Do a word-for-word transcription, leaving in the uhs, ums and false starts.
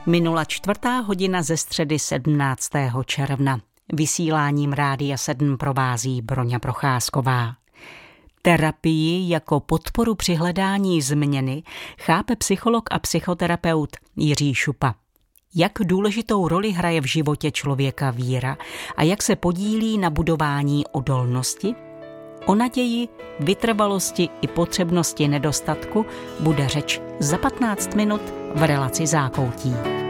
Minula čtvrtá hodina ze středy sedmnáctého června. Vysíláním Rádia sedm provází Broňa Procházková. Terapii jako podporu při hledání změny chápe psycholog a psychoterapeut Jiří Šupa. Jak důležitou roli hraje v životě člověka víra a jak se podílí na budování odolnosti? O naději, vytrvalosti i potřebnosti nedostatku bude řeč za patnáct minut v relaci Zákoutí.